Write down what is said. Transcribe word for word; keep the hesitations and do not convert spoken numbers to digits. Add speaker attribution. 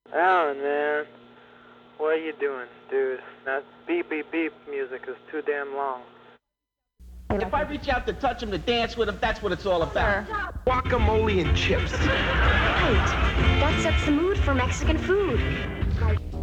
Speaker 1: Alan, man, what are you doing, dude? That beep beep beep music is too damn long.
Speaker 2: If I reach out to touch him, to dance with him, that's what it's all about.
Speaker 3: Guacamole and chips.
Speaker 4: Right. That sets the mood for Mexican food.